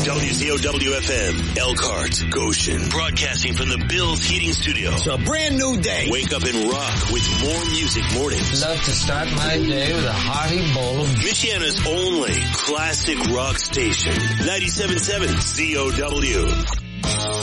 WCOW-FM, Elkhart, Goshen, broadcasting from the Bills Heating Studio. It's a brand new day. Wake up and rock with more music mornings. Love to start my day with a hearty bowl of Michiana's only classic rock station, 97.7 COW.